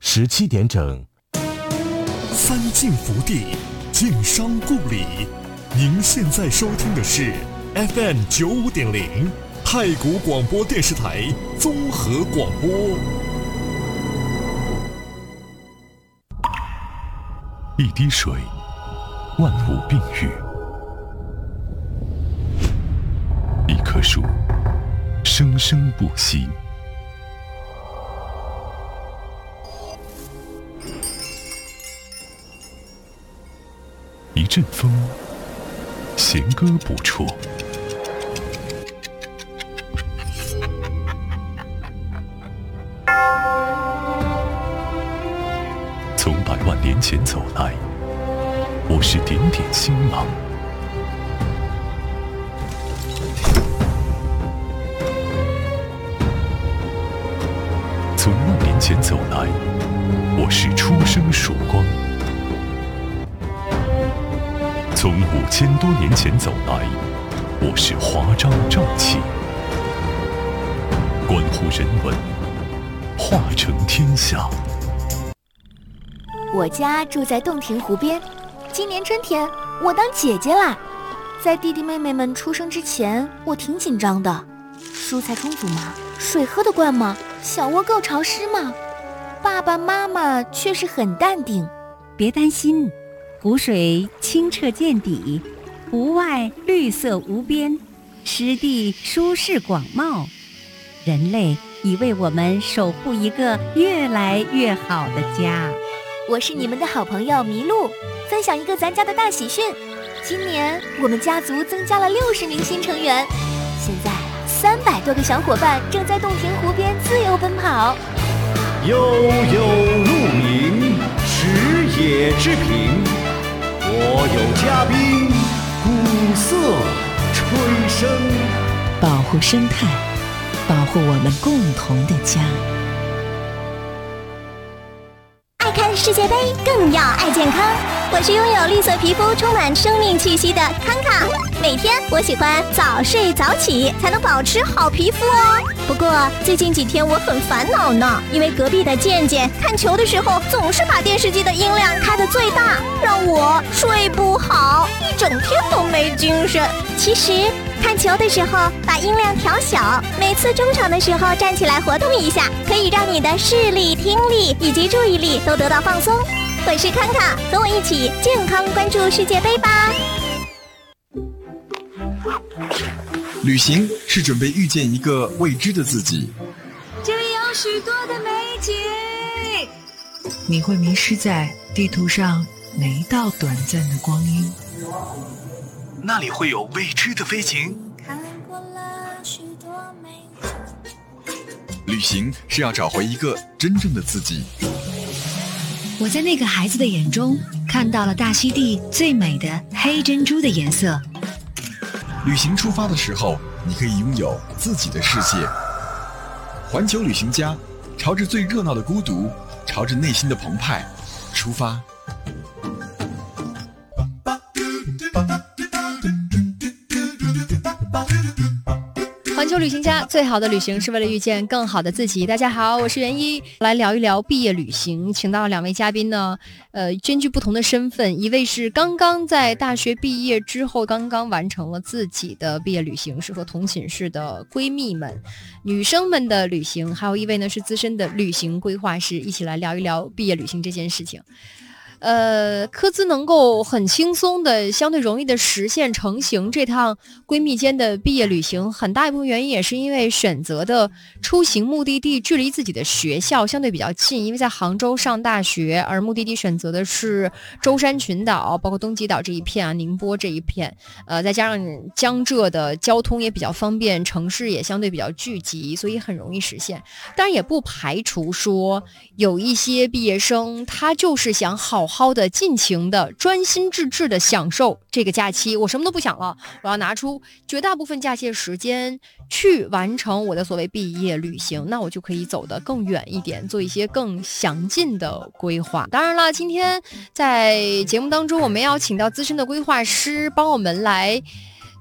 17点整。 三晋福地，晋商故里。您现在收听的是 FM 95.0太谷广播电视台综合广播。 一滴水，万物并育；一棵树，生生不息；一阵风，弦歌不辍；从100万年前走来，我是点点星芒；从万年前走来，我是初生曙光；从5000多年前走来，我是华章正气。关乎人文，化成天下。 我家住在洞庭湖边，今年春天我当姐姐啦。在弟弟妹妹们出生之前，我挺紧张的。蔬菜充足吗？水喝得惯吗？小窝够潮湿吗？爸爸妈妈却是很淡定。 别担心，湖水清澈见底，湖外绿色无边，湿地舒适广袤。人类已为我们守护一个越来越好的家。 我是你们的好朋友麋鹿，分享一个咱家的大喜讯。今年我们家族增加了60名新成员，现在300多个小伙伴正在洞庭湖边自由奔跑。 悠悠鹿鸣，食野之苹。我有嘉宾，鼓瑟吹笙。 保护生态，保护我们共同的家。 爱看世界杯，更要爱健康。我是拥有绿色皮肤、充满生命气息的康康。每天我喜欢早睡早起，才能保持好皮肤哦。不过最近几天我很烦恼呢，因为隔壁的健健看球的时候总是把电视机的音量开得最大，让我睡不好，一整天都没精神。其实看球的时候把音量调小，每次中场的时候站起来活动一下，可以让你的视力、听力以及注意力都得到放松。我是康康，和我一起健康关注世界杯吧。 旅行是准备遇见一个未知的自己， 这里有许多的美景， 你会迷失在地图上每一道短暂的光阴， 那里会有未知的飞行。 旅行是要找回一个真正的自己。 我在那个孩子的眼中看到了大溪地最美的黑珍珠的颜色。 旅行出发的时候，你可以拥有自己的世界。环球旅行家，朝着最热闹的孤独，朝着内心的澎湃出发。 环球旅行家，最好的旅行是为了遇见更好的自己。大家好，我是袁一，来聊一聊毕业旅行。请到2位嘉宾呢，兼具不同的身份，一位是刚刚在大学毕业之后，刚刚完成了自己的毕业旅行，是和同寝室的闺蜜们、女生们的旅行；还有一位呢是资深的旅行规划师，一起来聊一聊毕业旅行这件事情。科兹能够很轻松的、相对容易的实现成型这趟闺蜜间的毕业旅行，很大一部分原因也是因为选择的出行目的地距离自己的学校相对比较近，因为在杭州上大学，而目的地选择的是舟山群岛，包括东极岛这一片啊、宁波这一片，再加上江浙的交通也比较方便，城市也相对比较聚集，所以很容易实现。当然也不排除说有一些毕业生他就是想好好的尽情的专心致志的享受这个假期，我什么都不想了，我要拿出绝大部分假期的时间去完成我的所谓毕业旅行，那我就可以走得更远一点，做一些更详尽的规划。当然了，今天在节目当中我们要请到资深的规划师帮我们来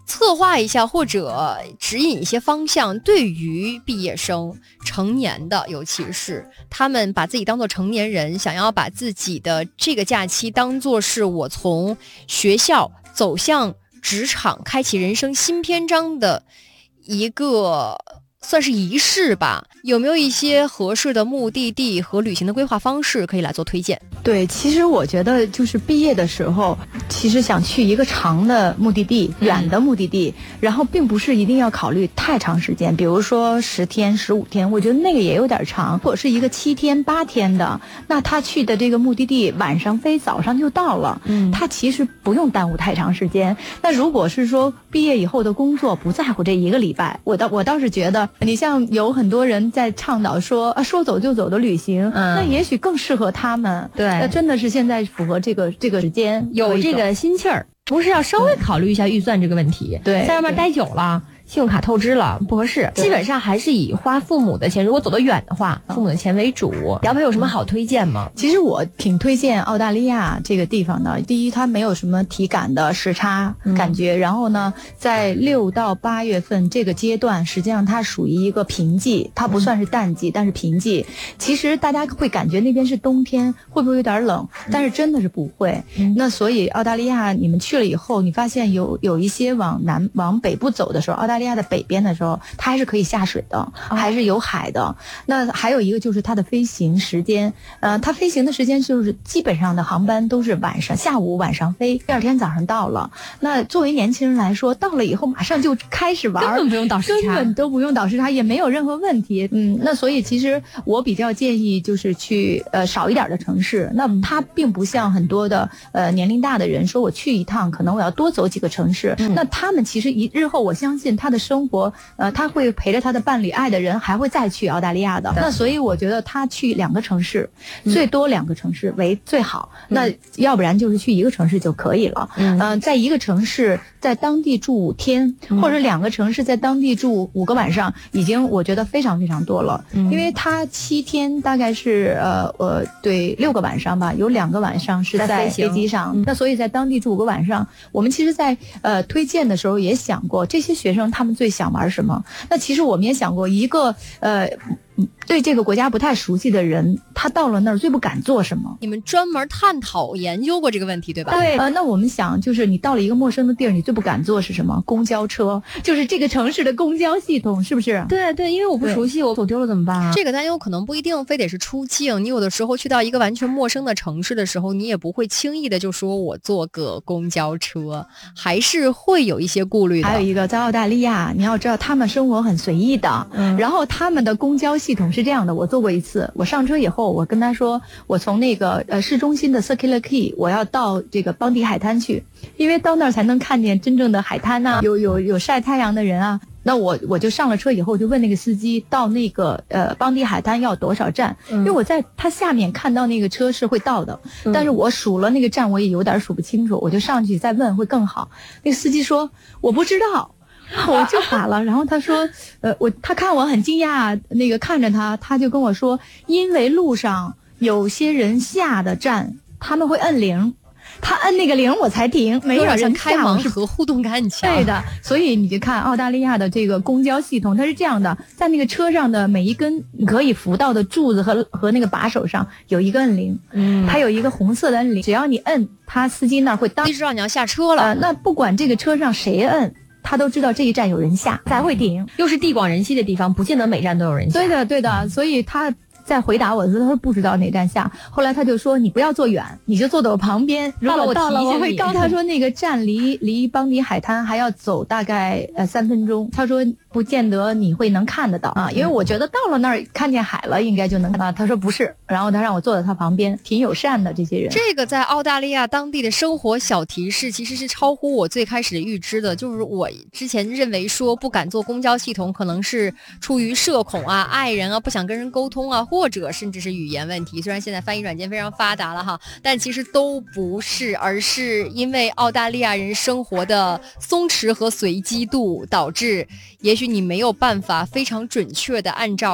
策划一下或者指引一些方向，对于毕业生成年的，尤其是他们把自己当作成年人，想要把自己的这个假期当作是我从学校走向职场开启人生新篇章的一个算是仪式吧。有没有一些合适的目的地和旅行的规划方式可以来做推荐？ 对，其实我觉得就是毕业的时候，其实想去一个长的目的地、远的目的地，然后并不是一定要考虑太长时间，比如说10天、15天，我觉得那个也有点长。如果是一个7天、8天的，那他去的这个目的地晚上飞，早上就到了，他其实不用耽误太长时间。那如果是说毕业以后的工作不在乎这1个礼拜，我倒是觉得，你像有很多人在倡导说说走就走的旅行，那也许更适合他们。 对， 那真的是现在符合这个时间， 有这个心气儿，同时要稍微考虑一下预算这个问题。 对， 在外面待久了，信用卡透支了不合适，基本上还是以花父母的钱，如果走得远的话，父母的钱为主。姚培有什么好推荐吗？ 其实我挺推荐澳大利亚这个地方的。第一，它没有什么体感的时差感觉，然后呢，在6到8月份这个阶段，实际上它属于一个平季，它不算是淡季，但是平季。其实大家会感觉那边是冬天，会不会有点冷？但是真的是不会。那所以澳大利亚你们去了以后，你发现有一些往北部走的时候，澳大利亚的北边的时候，它还是可以下水的，还是有海的。那还有一个就是它的飞行时间，它飞行的时间就是基本上的航班都是下午晚上飞，第二天早上到了。那作为年轻人来说，到了以后马上就开始玩， 根本不用倒时差， 根本都不用倒时差，也没有任何问题。那所以其实我比较建议就是去少一点的城市。那它并不像很多的年龄大的人说，我去一趟可能我要多走几个城市。那他们其实日后我相信他的生活，他会陪着他的伴侣、爱的人，还会再去澳大利亚的。那所以我觉得他去2个城市，最多2个城市为最好。那要不然就是去1个城市就可以了。在1个城市在当地住5天，或者2个城市在当地住5个晚上，已经我觉得非常非常多了。因为他7天大概是对6个晚上吧，有2个晚上是在飞机上。那所以在当地住5个晚上，我们其实在推荐的时候也想过，这些学生他们最想玩什么。那其实我们也想过，一个对这个国家不太熟悉的人，他到了那儿最不敢做什么？ 你们专门探讨研究过这个问题，对吧？ 对，那我们想，就是你到了一个陌生的地儿，你最不敢做是什么？公交车，就是这个城市的公交系统，是不是？ 对对，因为我不熟悉，我走丢了怎么办啊？ 这个担忧可能不一定非得是出境，你有的时候去到一个完全陌生的城市的时候，你也不会轻易的就说我坐个公交车，还是会有一些顾虑的。 还有一个，在澳大利亚，你要知道他们生活很随意的，然后他们的公交系统是这样的，我做过一次，我上车以后，我跟他说，我从那个市中心的 Circular Quay， 我要到这个邦迪海滩去，因为到那儿才能看见真正的海滩啊，有晒太阳的人啊。那我就上了车以后，就问那个司机到那个邦迪海滩要多少站，因为我在他下面看到那个车是会到的，但是我数了那个站，我也有点数不清楚，我就上去再问会更好。那个司机说我不知道。我就傻了，然后他说，他看我很惊讶，那个看着他就跟我说，因为路上有些人下的站，他们会摁铃，他摁那个铃我才停，没有人下， 开盲盒互动感很强。 对的，所以你就看澳大利亚的这个公交系统，它是这样的，在那个车上的每一根可以扶到的柱子和那个把手上有一个摁铃，它有一个红色的摁铃，只要你摁，他司机那儿会当知道你要下车了。 那不管这个车上谁摁，他都知道这一站有人下才会停， 又是地广人稀的地方，不见得每站都有人下。 对的对的，所以他在回答我的时候，他说不知道哪站下。后来他就说你不要坐远，你就坐到我旁边。如果到了，我会告诉他说那个站离邦迪海滩还要走大概3分钟。他说不见得你会能看得到啊，因为我觉得到了那儿看见海了，应该就能看到。他说不是，然后他让我坐在他旁边，挺友善的这些人。 这个在澳大利亚当地的生活小提示，其实是超乎我最开始的预知的。就是我之前认为说不敢坐公交系统，可能是出于社恐啊、爱人啊、不想跟人沟通啊，或者甚至是语言问题。虽然现在翻译软件非常发达了哈，但其实都不是，而是因为澳大利亚人生活的松弛和随机度，导致也许你没有办法非常准确的按照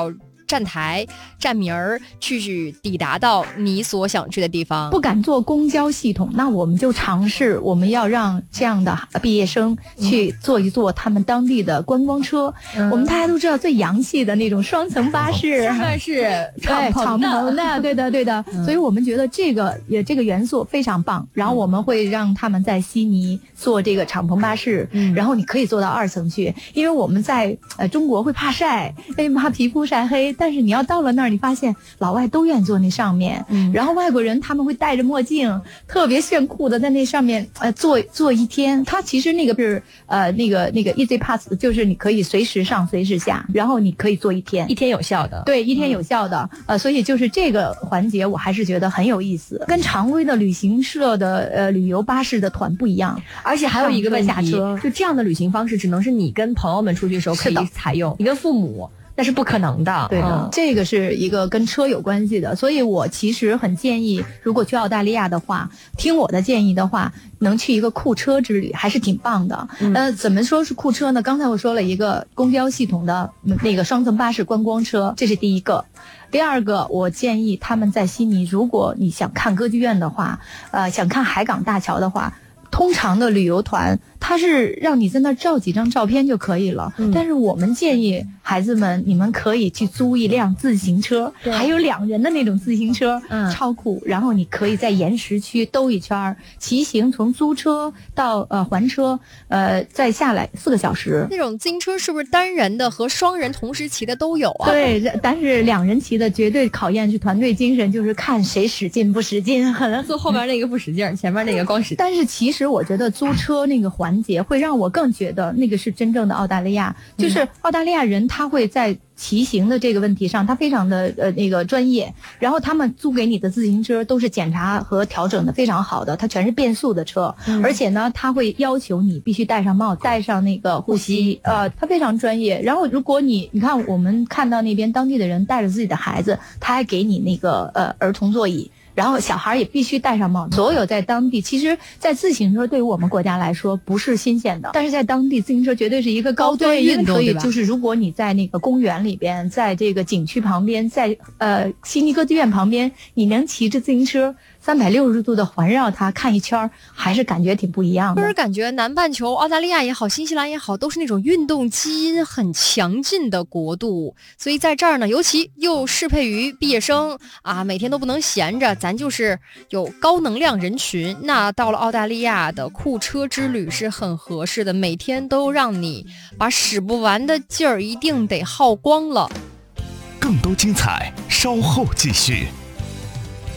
站台、站名儿去抵达到你所想去的地方。 不敢坐公交系统，那我们就尝试，我们要让这样的毕业生去坐一坐他们当地的观光车。我们大家都知道最洋气的那种双层巴士， 是敞篷的，对的。所以我们觉得这个元素非常棒。然后我们会让他们在悉尼坐这个敞篷巴士，然后你可以坐到2层去，因为我们在中国会怕晒，怕皮肤晒黑，但是你要到了那儿，你发现老外都愿意坐那上面，然后外国人他们会戴着墨镜，特别炫酷的在那上面坐一天。它其实那个是那个 Easy Pass， 就是你可以随时上随时下，然后你可以坐一天有效的。 对，一天有效的。所以就是这个环节我还是觉得很有意思，跟常规的旅行社的旅游巴士的团不一样。 而且还有一个问题，就这样的旅行方式只能是你跟朋友们出去的时候可以采用，你跟父母那是不可能的。 对的，这个是一个跟车有关系的，所以我其实很建议，如果去澳大利亚的话，听我的建议的话，能去一个库车之旅，还是挺棒的。怎么说是库车呢？刚才我说了一个公交系统的那个双层巴士观光车，这是第一个。第二个，我建议他们在悉尼，如果你想看歌剧院的话，想看海港大桥的话，通常的旅游团它是让你在那照几张照片就可以了，但是我们建议孩子们，你们可以去租一辆自行车，还有2人的那种自行车，超酷。然后你可以在岩石区兜一圈，骑行从租车到还车，再下来4个小时。 那种自行车是不是单人的和双人同时骑的都有啊？ 对，但是2人骑的绝对考验是团队精神，就是看谁使劲不使劲，可能坐后边那个不使劲，前面那个光使劲。 但是其实我觉得租车那个环节会让我更觉得那个是真正的澳大利亚，就是澳大利亚人他会在骑行的这个问题上他非常的那个专业，然后他们租给你的自行车都是检查和调整的非常好的，它全是变速的车，而且呢他会要求你必须戴上帽子，戴上那个护膝，他非常专业。然后如果你看我们看到那边当地的人带着自己的孩子，他还给你那个儿童座椅，然后小孩也必须戴上帽子。所有在当地，其实在自行车对于我们国家来说不是新鲜的，但是在当地自行车绝对是一个高端运动，对吧？就是如果你在那个公园里边，在这个景区旁边，在悉尼歌剧院旁边，你能骑着自行车360度的环绕它看一圈，还是感觉挺不一样的。 就是感觉南半球澳大利亚也好，新西兰也好，都是那种运动基因很强劲的国度，所以在这儿呢，尤其又适配于毕业生啊，每天都不能闲着，咱就是有高能量人群。那到了澳大利亚的库车之旅是很合适的，每天都让你把使不完的劲儿一定得耗光了。 更多精彩稍后继续。